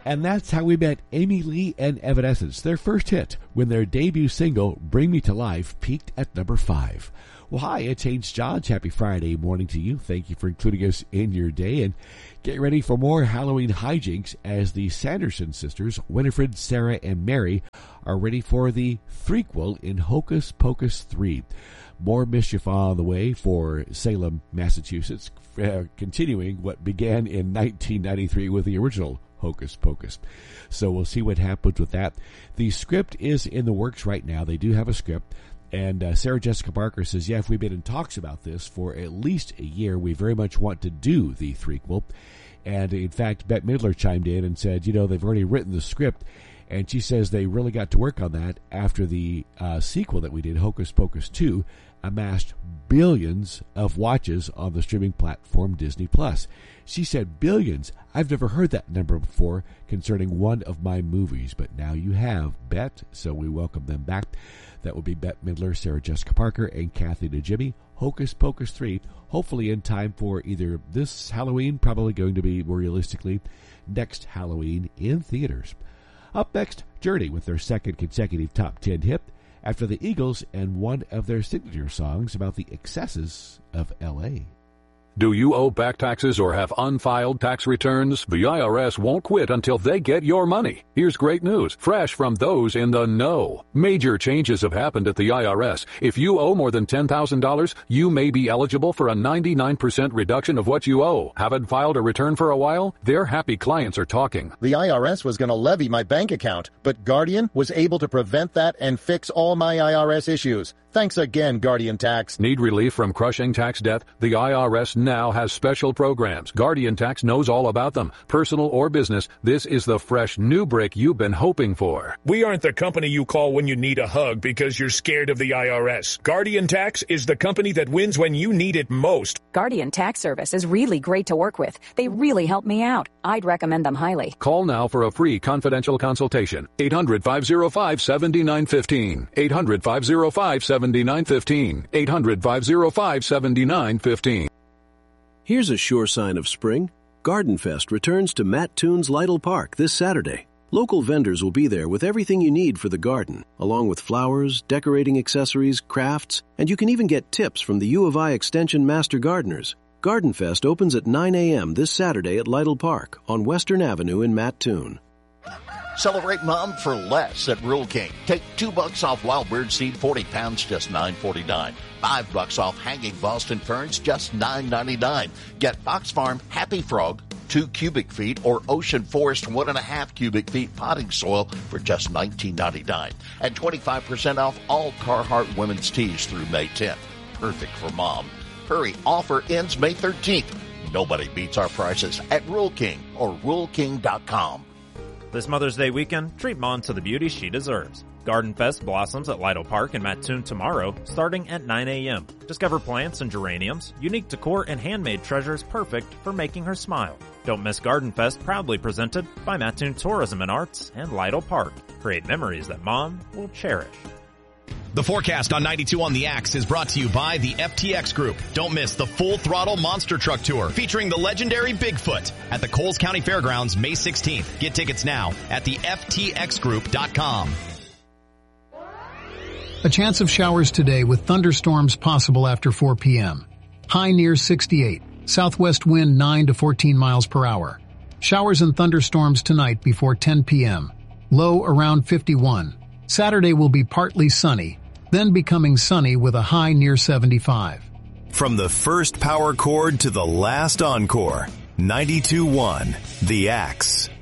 And that's how we met Amy Lee and Evanescence. Their first hit, when their debut single, Bring Me to Life, peaked at number 5. Well, hi, it's Haynes Johns. Happy Friday morning to you. Thank you for including us in your day. And get ready for more Halloween hijinks as the Sanderson sisters, Winifred, Sarah, and Mary, are ready for the threequel in Hocus Pocus 3. More mischief on the way for Salem, Massachusetts, continuing what began in 1993 with the original Hocus Pocus. So we'll see what happens with that. The script is in the works right now. They do have a script. And Sarah Jessica Parker says, yeah, we've been in talks about this for at least a year. We very much want to do the threequel. And in fact, Bette Midler chimed in and said, they've already written the script. And she says they really got to work on that after the sequel that we did, Hocus Pocus 2, amassed billions of watches on the streaming platform Disney+. She said billions. I've never heard that number before concerning one of my movies, but now you have, Bette, so we welcome them back. That will be Bette Midler, Sarah Jessica Parker, and Kathy Najimy. Hocus Pocus 3, hopefully in time for either this Halloween, probably going to be more realistically next Halloween in theaters. Up next, Journey with their second consecutive top 10 hit after the Eagles and one of their signature songs about the excesses of L.A. Do you owe back taxes or have unfiled tax returns? The IRS won't quit until they get your money. Here's great news, fresh from those in the know. Major changes have happened at the IRS. If you owe more than $10,000, you may be eligible for a 99% reduction of what you owe. Haven't filed a return for a while? Their happy clients are talking. The IRS was going to levy my bank account, but Guardian was able to prevent that and fix all my IRS issues. Thanks again, Guardian Tax. Need relief from crushing tax debt? The IRS now has special programs. Guardian Tax knows all about them. Personal or business, this is the fresh new break you've been hoping for. We aren't the company you call when you need a hug because you're scared of the IRS. Guardian Tax is the company that wins when you need it most. Guardian Tax Service is really great to work with. They really help me out. I'd recommend them highly. Call now for a free confidential consultation. 800-505-7915. 800-505-7915. 800-505-7915. Here's a sure sign of spring. Garden Fest returns to Matt Toon's Lytle Park this Saturday. Local vendors will be there with everything you need for the garden, along with flowers, decorating accessories, crafts, and you can even get tips from the U of I Extension Master Gardeners. Garden Fest opens at 9 a.m. this Saturday at Lytle Park on Western Avenue in Mattoon. Celebrate Mom for less at Rural King. Take $2 off wild bird seed, 40 pounds, just $9.49. $5 off hanging Boston ferns, just $9.99. Get Fox Farm Happy Frog, 2 cubic feet, or Ocean Forest 1.5 cubic feet potting soil for just $19.99. And 25% off all Carhartt women's tees through May 10th. Perfect for Mom. Hurry, offer ends May 13th. Nobody beats our prices at Rural King or RuralKing.com. This Mother's Day weekend, treat Mom to the beauty she deserves. Garden Fest blossoms at Lytle Park in Mattoon tomorrow, starting at 9 a.m. Discover plants and geraniums, unique decor, and handmade treasures perfect for making her smile. Don't miss Garden Fest, proudly presented by Mattoon Tourism and Arts and Lytle Park. Create memories that Mom will cherish. The forecast on 92 on the Axe is brought to you by the FTX Group. Don't miss the Full Throttle Monster Truck Tour featuring the legendary Bigfoot at the Coles County Fairgrounds May 16th. Get tickets now at the FTXgroup.com. A chance of showers today with thunderstorms possible after 4 p.m. High near 68. Southwest wind 9 to 14 miles per hour. Showers and thunderstorms tonight before 10 p.m. Low around 51. Saturday will be partly sunny, then becoming sunny with a high near 75. From the first power chord to the last encore, 92.1 The Axe.